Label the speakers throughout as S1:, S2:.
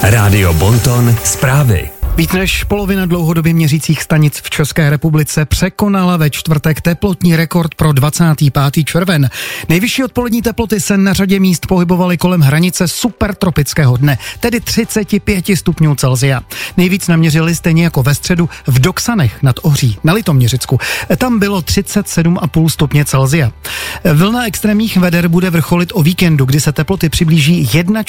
S1: Rádio Bonton zprávy.
S2: Víc než polovina dlouhodobě měřících stanic v České republice překonala ve čtvrtek teplotní rekord pro 25. červen. Nejvyšší odpolední teploty se na řadě míst pohybovaly kolem hranice supertropického dne, tedy 35 stupňů Celsia. Nejvíc naměřili stejně jako ve středu v Doksanech nad Ohří na Litoměřicku. Tam bylo 37,5 stupně Celsia. Vlna extrémních veder bude vrcholit o víkendu, kdy se teploty přiblíží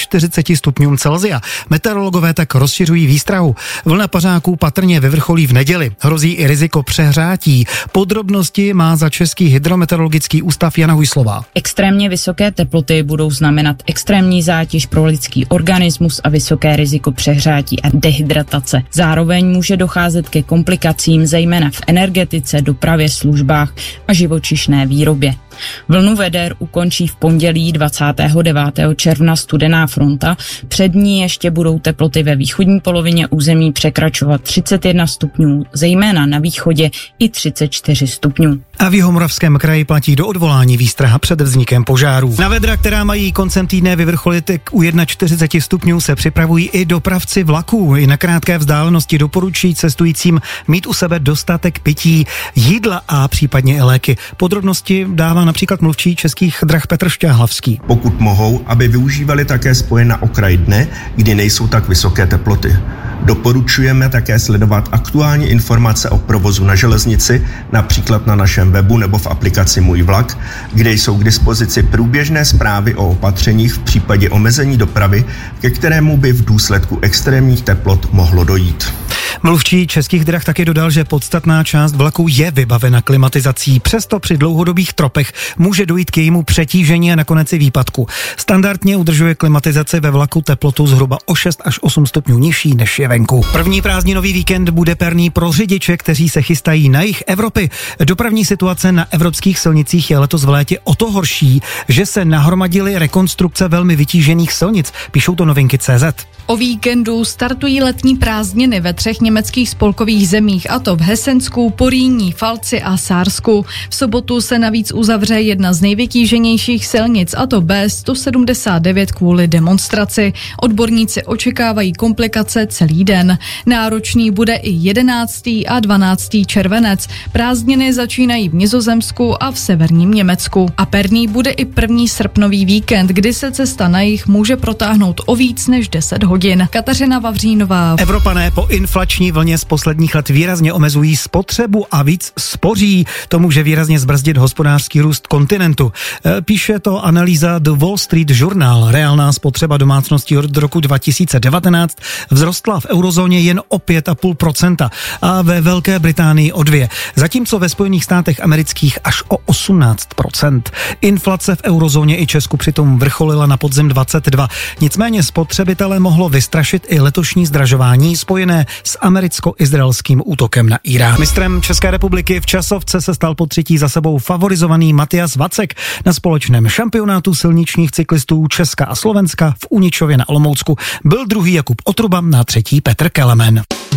S2: 41 stupňům Celsia. Meteorologové tak rozšiřují výstrahu. Vlna pařáků patrně vyvrcholí v neděli. Hrozí i riziko přehřátí. Podrobnosti má za Český hydrometeorologický ústav Jana Hujslová.
S3: Extrémně vysoké teploty budou znamenat extrémní zátěž pro lidský organismus a vysoké riziko přehřátí a dehydratace. Zároveň může docházet ke komplikacím zejména v energetice, dopravě, službách a živočišné výrobě. Vlnu veder ukončí v pondělí 29. června studená fronta. Před ní ještě budou teploty ve východní polovině území překračovat 31 stupňů, zejména na východě i 34 stupňů.
S2: A v Jihomoravském kraji platí do odvolání výstraha před vznikem požárů. Na vedra, která mají koncem týdne vyvrcholit u 41 stupňů, se připravují i dopravci vlaků. I na krátké vzdálenosti doporučují cestujícím mít u sebe dostatek pití, jídla a případně i léky. Podrobnosti dává například mluvčí Českých drah Petr Šťáhlavský.
S4: Pokud mohou, aby využívali také spoje na okraj dne, kdy nejsou tak vysoké teploty. Doporučujeme také sledovat aktuální informace o provozu na železnici, například na našem webu nebo v aplikaci Můj vlak, kde jsou k dispozici průběžné zprávy o opatřeních v případě omezení dopravy, ke kterému by v důsledku extrémních teplot mohlo dojít.
S2: Mluvčí Českých drah taky dodal, že podstatná část vlaků je vybavena klimatizací, přesto při dlouhodobých tropech může dojít k jejímu přetížení a nakonec i výpadku. Standardně udržuje klimatizace ve vlaku teplotu zhruba o 6 až 8 stupňů nižší než je venku. První prázdninový víkend bude perný pro řidiče, kteří se chystají na jih Evropy. Dopravní situace na evropských silnicích je letos v létě o to horší, že se nahromadily rekonstrukce velmi vytížených silnic, píšou to Novinky.cz.
S5: O víkendu startují letní prázdniny ve 3 německých spolkových zemích, a to v Hesensku, Poríní, Falci a Sársku. V sobotu se navíc uzavře jedna z nejvytíženějších silnic, a to B179 kvůli demonstraci. Odborníci očekávají komplikace celý den. Náročný bude i 11. a 12. červenec. Prázdniny začínají v Nizozemsku a v severním Německu. A perný bude i první srpnový víkend, kdy se cesta na jih může protáhnout o víc než 10 hodin. Kateřina Vavřínová.
S2: Evropané po inflační vlně z posledních let výrazně omezují spotřebu a víc spoří. To může výrazně zbrzdit hospodářský růst kontinentu. Píše to analýza The Wall Street Journal. Reálná spotřeba domácností od roku 2019 vzrostla v eurozóně jen o 5,5% a ve Velké Británii o 2%, zatímco ve Spojených státech amerických až o 18%. Inflace v eurozóně i Česku přitom vrcholila na podzim 22. Nicméně spotřebitele mohlo vystrašit i letošní zdražování spojené s americko-izraelským útokem na Irán. Mistrem České republiky v časovce se stal po třetí za sebou favorizovaný Matias Vacek. Na společném šampionátu silničních cyklistů Česka a Slovenska v Uničově na Olomoucku byl druhý Jakub Otruba, na třetí Petr Kelemen.